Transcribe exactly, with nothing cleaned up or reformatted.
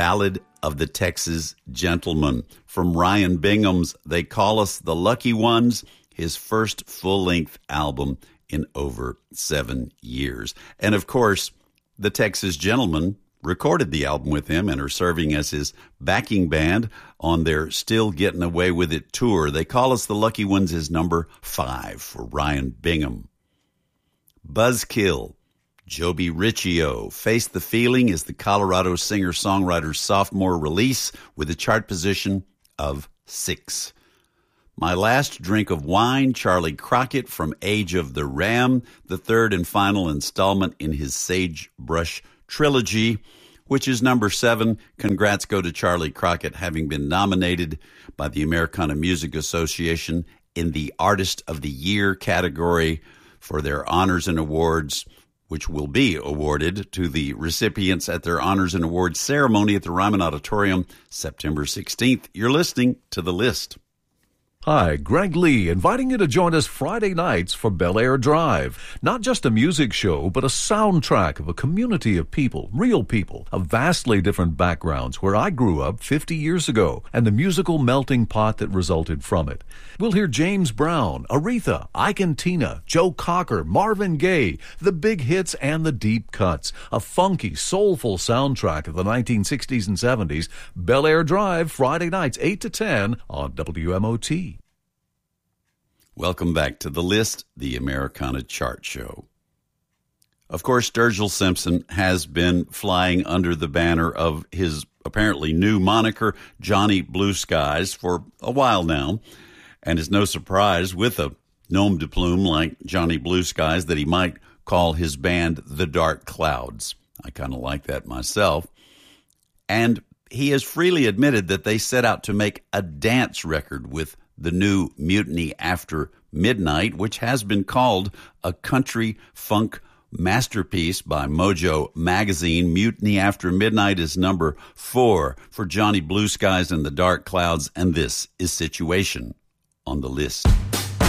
Ballad of the Texas Gentleman. From Ryan Bingham's They Call Us the Lucky Ones, his first full-length album in over seven years. And of course, the Texas Gentlemen recorded the album with him and are serving as his backing band on their Still Getting Away With It tour. They Call Us the Lucky Ones is number five for Ryan Bingham. Buzzkill, Joby Riccio. Face the Feeling is the Colorado singer-songwriter's sophomore release with a chart position of six. My Last Drink of Wine, Charlie Crockett from Age of the Ram, the third and final installment in his Sagebrush trilogy, which is number seven. Congrats go to Charlie Crockett, having been nominated by the Americana Music Association in the Artist of the Year category for their honors and awards, which will be awarded to the recipients at their honors and awards ceremony at the Ryman Auditorium September sixteenth. You're listening to The List. Hi, Greg Lee, inviting you to join us Friday nights for Bel Air Drive. Not just a music show, but a soundtrack of a community of people, real people, of vastly different backgrounds where I grew up fifty years ago, and the musical melting pot that resulted from it. We'll hear James Brown, Aretha, Ike and Tina, Joe Cocker, Marvin Gaye, the big hits and the deep cuts. A funky, soulful soundtrack of the nineteen sixties and seventies. Bel Air Drive, Friday nights, eight to ten on W M O T. Welcome back to The List, the Americana Chart Show. Of course, Sturgill Simpson has been flying under the banner of his apparently new moniker, Johnny Blue Skies, for a while now. And it's no surprise with a nom de plume like Johnny Blue Skies that he might call his band The Dark Clouds. I kind of like that myself. And he has freely admitted that they set out to make a dance record with the new Mutiny After Midnight, which has been called a country funk masterpiece by Mojo Magazine. Mutiny After Midnight is number four for Johnny Blue Skies and the Dark Clouds, and this is Situation on The List.